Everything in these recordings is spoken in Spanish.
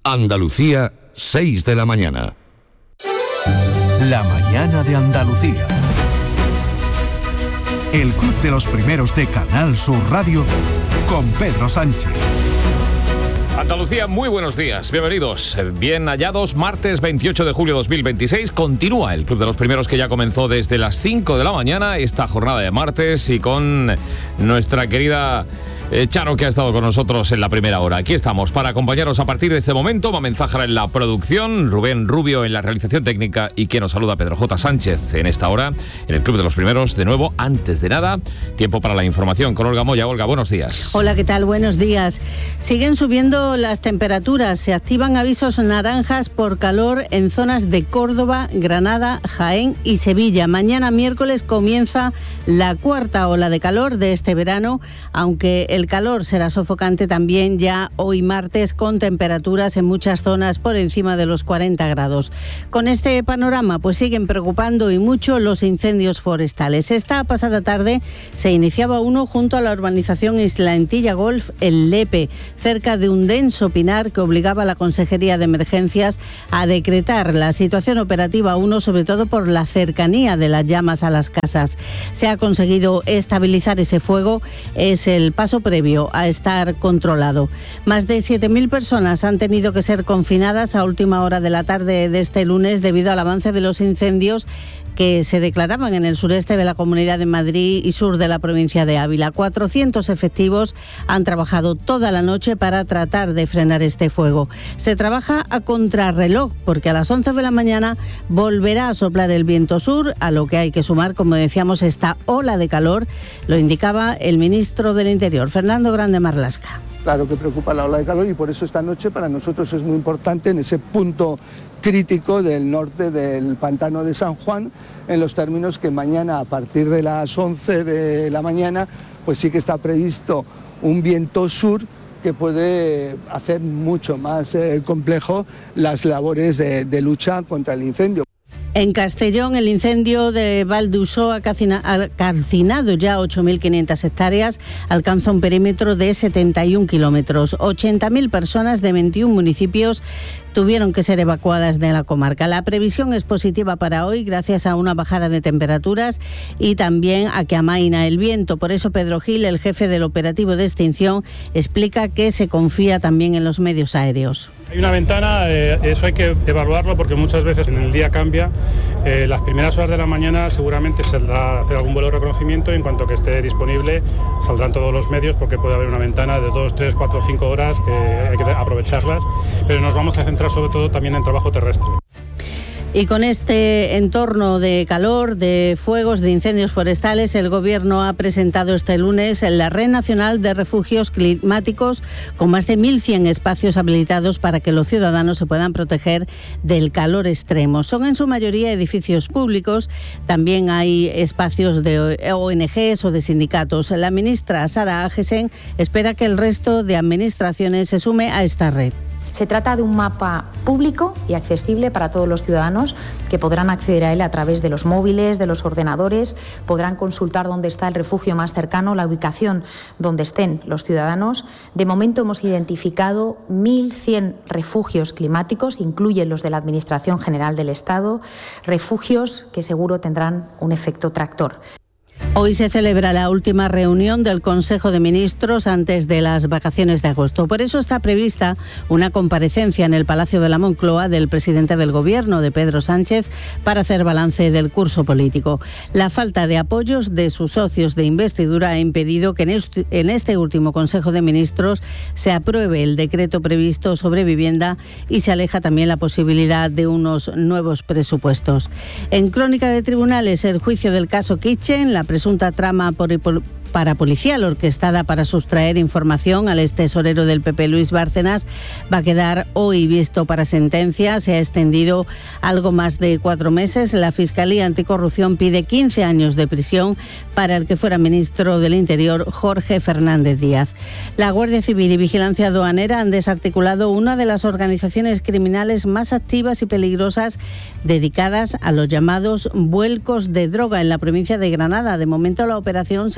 Andalucía, 6 de la mañana. La mañana de Andalucía. El Club de los Primeros de Canal Sur Radio con Pedro Sánchez. Andalucía, muy buenos días, bienvenidos, bien hallados. Martes 28 de julio de 2026, continúa el Club de los Primeros que ya comenzó desde las 5 de la mañana, esta jornada de martes, y con nuestra querida Charo, que ha estado con nosotros en la primera hora. Aquí estamos para acompañaros a partir de este momento. Mamen Zájara en la producción, Rubén Rubio en la realización técnica y quien nos saluda, Pedro J. Sánchez, en esta hora en el Club de los Primeros. De nuevo, antes de nada, tiempo para la información con Olga Moya. Olga, buenos días. Hola, ¿qué tal? Buenos días. Siguen subiendo las temperaturas. Se activan avisos naranjas por calor en zonas de Córdoba, Granada, Jaén y Sevilla. Mañana miércoles comienza la cuarta ola de calor de este verano, aunque el calor será sofocante también ya hoy martes, con temperaturas en muchas zonas por encima de los 40 grados. Con este panorama pues siguen preocupando y mucho los incendios forestales. Esta pasada tarde se iniciaba uno junto a la urbanización Isla Antilla Golf, en Lepe, cerca de un denso pinar que obligaba a la Consejería de Emergencias a decretar la situación operativa 1, sobre todo por la cercanía de las llamas a las casas. Se ha conseguido estabilizar ese fuego, es el paso previo a estar controlado. Más de 7.000 personas han tenido que ser confinadas a última hora de la tarde de este lunes debido al avance de los incendios que se declaraban en el sureste de la Comunidad de Madrid y sur de la provincia de Ávila. 400 efectivos han trabajado toda la noche para tratar de frenar este fuego. Se trabaja a contrarreloj porque a las 11 de la mañana volverá a soplar el viento sur, a lo que hay que sumar, como decíamos, esta ola de calor. Lo indicaba el ministro del Interior, Fernando Grande Marlaska. Claro que preocupa la ola de calor y por eso esta noche para nosotros es muy importante en ese punto crítico del norte del pantano de San Juan, en los términos que mañana a partir de las 11 de la mañana pues sí que está previsto un viento sur que puede hacer mucho más complejo las labores de lucha contra el incendio. En Castellón, el incendio de Val d'Uixó ha calcinado ya 8.500 hectáreas, alcanza un perímetro de 71 kilómetros. 80.000 personas de 21 municipios tuvieron que ser evacuadas de la comarca. La previsión es positiva para hoy gracias a una bajada de temperaturas y también a que amaina el viento. Por eso Pedro Gil, el jefe del operativo de extinción, explica que se confía también en los medios aéreos. Hay una ventana, eso hay que evaluarlo porque muchas veces en el día cambia. Las primeras horas de la mañana seguramente saldrá a hacer algún vuelo de reconocimiento y en cuanto que esté disponible saldrán todos los medios porque puede haber una ventana de 2, 3, 4, 5 horas que hay que aprovecharlas, pero nos vamos a centrar sobre todo también en trabajo terrestre. Y con este entorno de calor, de fuegos, de incendios forestales, el Gobierno ha presentado este lunes la Red Nacional de Refugios Climáticos, con más de 1.100 espacios habilitados para que los ciudadanos se puedan proteger del calor extremo. Son en su mayoría edificios públicos, también hay espacios de ONGs o de sindicatos. La ministra Sara Agesen espera que el resto de administraciones se sume a esta red. Se trata de un mapa público y accesible para todos los ciudadanos que podrán acceder a él a través de los móviles, de los ordenadores, podrán consultar dónde está el refugio más cercano, la ubicación donde estén los ciudadanos. De momento hemos identificado 1.100 refugios climáticos, incluyen los de la Administración General del Estado, refugios que seguro tendrán un efecto tractor. Hoy se celebra la última reunión del Consejo de Ministros antes de las vacaciones de agosto. Por eso está prevista una comparecencia en el Palacio de la Moncloa del presidente del Gobierno, de Pedro Sánchez, para hacer balance del curso político. La falta de apoyos de sus socios de investidura ha impedido que en este último Consejo de Ministros se apruebe el decreto previsto sobre vivienda y se aleja también la posibilidad de unos nuevos presupuestos. En Crónica de Tribunales, el juicio del caso Kitchen, la presunta trama parapolicial orquestada para sustraer información al extesorero del PP Luis Bárcenas, va a quedar hoy visto para sentencia. Se ha extendido algo más de 4 meses. La Fiscalía Anticorrupción pide 15 años de prisión para el que fuera ministro del Interior, Jorge Fernández Díaz. La Guardia Civil y Vigilancia Aduanera han desarticulado una de las organizaciones criminales más activas y peligrosas dedicadas a los llamados vuelcos de droga en la provincia de Granada. De momento la operación se ha saldado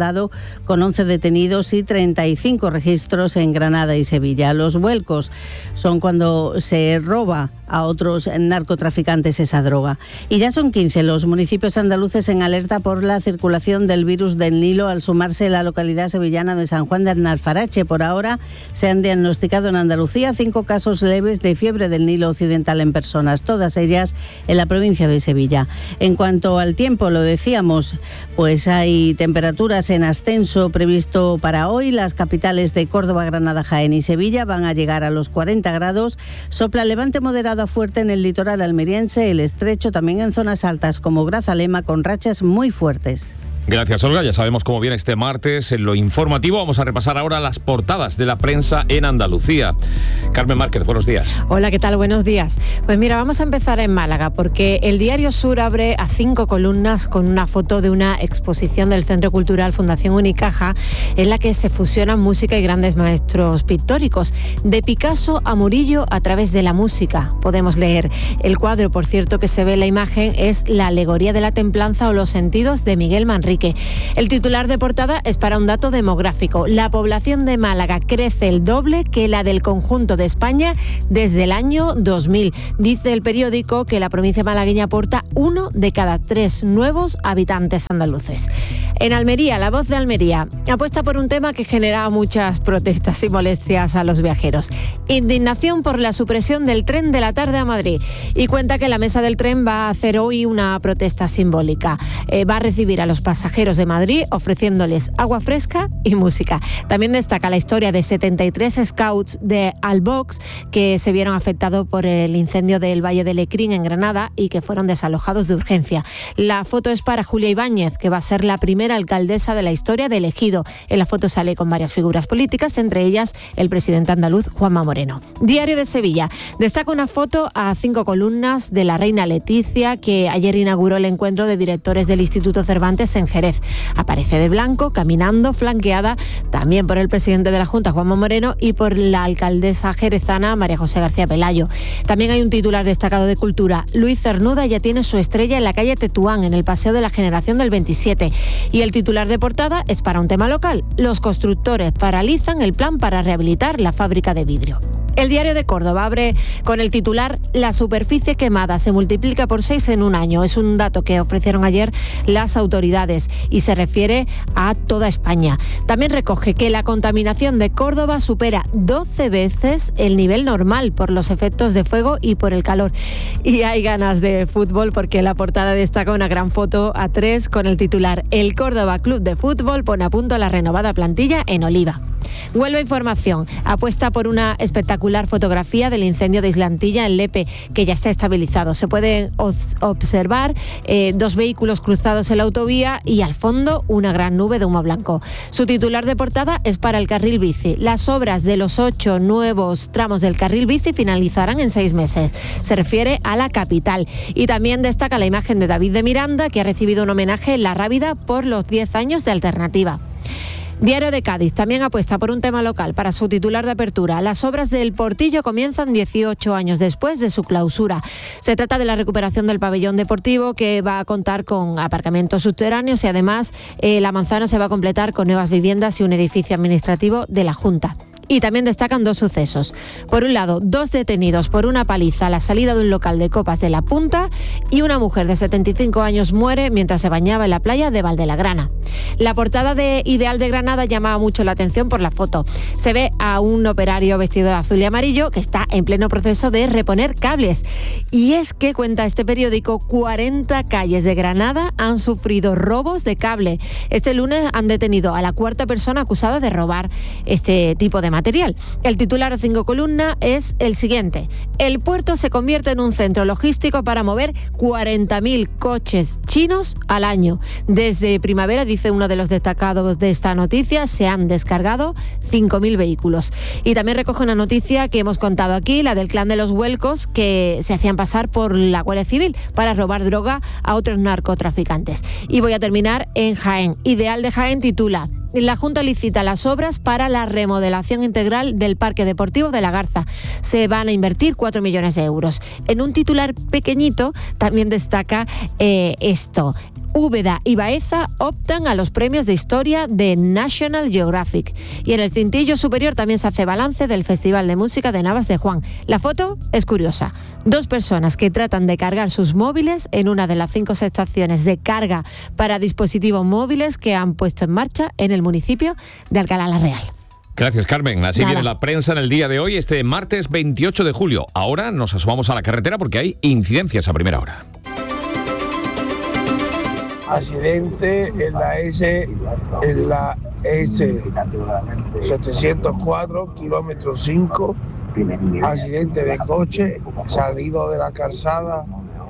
cerrado con 11 detenidos y 35 registros en Granada y Sevilla. Los vuelcos son cuando se roba a otros narcotraficantes esa droga. Y ya son 15 los municipios andaluces en alerta por la circulación del virus del Nilo, al sumarse la localidad sevillana de San Juan de Alfarache. Por ahora se han diagnosticado en Andalucía 5 casos leves de fiebre del Nilo occidental en personas, todas ellas en la provincia de Sevilla. En cuanto al tiempo, lo decíamos, pues hay temperaturas en ascenso previsto para hoy. Las capitales de Córdoba, Granada, Jaén y Sevilla van a llegar a los 40 grados. Sopla levante moderado a fuerte en el litoral almeriense, el estrecho, también en zonas altas como Grazalema, con rachas muy fuertes. Gracias, Olga. Ya sabemos cómo viene este martes en lo informativo. Vamos a repasar ahora las portadas de la prensa en Andalucía. Carmen Márquez, buenos días. Hola, ¿qué tal? Buenos días. Pues mira, vamos a empezar en Málaga, porque el Diario Sur abre a 5 columnas con una foto de una exposición del Centro Cultural Fundación Unicaja, en la que se fusionan música y grandes maestros pictóricos. De Picasso a Murillo a través de la música, podemos leer. El cuadro, por cierto, que se ve en la imagen es La alegoría de la templanza o los sentidos de Miguel Manrique. El titular de portada es para un dato demográfico. La población de Málaga crece el doble que la del conjunto de España desde el año 2000. Dice el periódico que la provincia malagueña aporta 1 de cada 3 nuevos habitantes andaluces. En Almería, La Voz de Almería apuesta por un tema que genera muchas protestas y molestias a los viajeros. Indignación por la supresión del tren de la tarde a Madrid. Y cuenta que la mesa del tren va a hacer hoy una protesta simbólica. Va a recibir a los pasajeros de Madrid ofreciéndoles agua fresca y música. También destaca la historia de 73 scouts de Albox que se vieron afectados por el incendio del Valle de Lecrín en Granada y que fueron desalojados de urgencia. La foto es para Julia Ibáñez, que va a ser la primera alcaldesa de la historia de Ejido. En la foto sale con varias figuras políticas, entre ellas el presidente andaluz Juanma Moreno. Diario de Sevilla destaca una foto a 5 columnas de la reina Leticia, que ayer inauguró el encuentro de directores del Instituto Cervantes en Jerez. Aparece de blanco, caminando, flanqueada también por el presidente de la Junta, Juanma Moreno, y por la alcaldesa jerezana, María José García Pelayo. También hay un titular destacado de Cultura. Luis Cernuda ya tiene su estrella en la calle Tetuán, en el Paseo de la Generación del 27. Y el titular de portada es para un tema local. Los constructores paralizan el plan para rehabilitar la fábrica de vidrio. El Diario de Córdoba abre con el titular La superficie quemada se multiplica por 6 en un año. Es un dato que ofrecieron ayer las autoridades y se refiere a toda España. También recoge que la contaminación de Córdoba supera 12 veces el nivel normal por los efectos de fuego y por el calor. Y hay ganas de fútbol, porque la portada destaca una gran foto a 3 con el titular El Córdoba Club de Fútbol pone a punto la renovada plantilla en Oliva. Huelva Información apuesta por una espectacular fotografía del incendio de Islantilla en Lepe, que ya está estabilizado. Se pueden observar 2 vehículos cruzados en la autovía y al fondo una gran nube de humo blanco. Su titular de portada es para el carril bici. Las obras de los 8 nuevos tramos del carril bici finalizarán en 6 meses. Se refiere a la capital. Y también destaca la imagen de David de Miranda, que ha recibido un homenaje en La Rábida por los 10 años de Alternativa. Diario de Cádiz también apuesta por un tema local para su titular de apertura. Las obras del Portillo comienzan 18 años después de su clausura. Se trata de la recuperación del pabellón deportivo, que va a contar con aparcamientos subterráneos, y además la manzana se va a completar con nuevas viviendas y un edificio administrativo de la Junta. Y también destacan 2 sucesos. Por un lado, 2 detenidos por una paliza a la salida de un local de copas de La Punta, y una mujer de 75 años muere mientras se bañaba en la playa de Valdelagrana. La portada de Ideal de Granada llama mucho la atención por la foto. Se ve a un operario vestido de azul y amarillo que está en pleno proceso de reponer cables. Y es que, cuenta este periódico, 40 calles de Granada han sufrido robos de cable. Este lunes han detenido a la 4ª persona acusada de robar este tipo de material. El titular de 5 columnas es el siguiente: el puerto se convierte en un centro logístico para mover 40.000 coches chinos al año. Desde primavera, dice uno de los destacados de esta noticia, se han descargado 5.000 vehículos. Y también recoge una noticia que hemos contado aquí, la del clan de los Vuelcos, que se hacían pasar por la Guardia Civil para robar droga a otros narcotraficantes. Y voy a terminar en Jaén. Ideal de Jaén titula: la Junta licita las obras para la remodelación integral del Parque Deportivo de La Garza. Se van a invertir 4 millones de euros. En un titular pequeñito también destaca esto: Úbeda y Baeza optan a los premios de historia de National Geographic. Y en el cintillo superior también se hace balance del Festival de Música de Navas de Juan. La foto es curiosa. 2 personas que tratan de cargar sus móviles en una de las 5 estaciones de carga para dispositivos móviles que han puesto en marcha en el municipio de Alcalá la Real. Gracias, Carmen. Así viene la prensa en el día de hoy, este martes 28 de julio. Ahora nos asomamos a la carretera porque hay incidencias a primera hora. Accidente en la S 704, kilómetro 5. Accidente de coche, salido de la calzada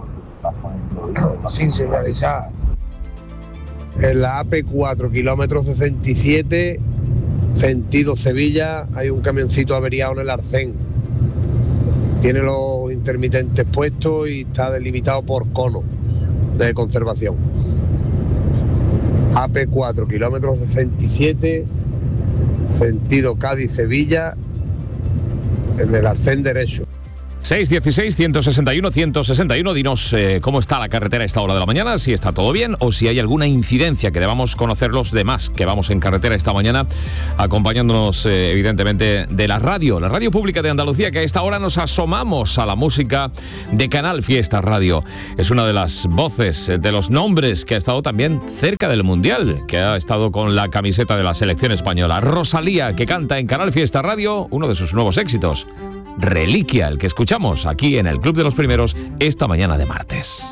sin señalizar. En la AP4, kilómetro 67, sentido Sevilla, hay un camioncito averiado en el arcén. Tiene los intermitentes puestos y está delimitado por cono de conservación. AP4, kilómetro 67, sentido Cádiz-Sevilla, en el arcén derecho. 616-161-161, dinos cómo está la carretera a esta hora de la mañana, si está todo bien o si hay alguna incidencia que debamos conocer los demás que vamos en carretera esta mañana, acompañándonos evidentemente de la radio pública de Andalucía, que a esta hora nos asomamos a la música de Canal Fiesta Radio. Es una de las voces, de los nombres que ha estado también cerca del Mundial, que ha estado con la camiseta de la selección española. Rosalía, que canta en Canal Fiesta Radio uno de sus nuevos éxitos, Reliquia, el que escuchamos aquí en el Club de los Primeros esta mañana de martes.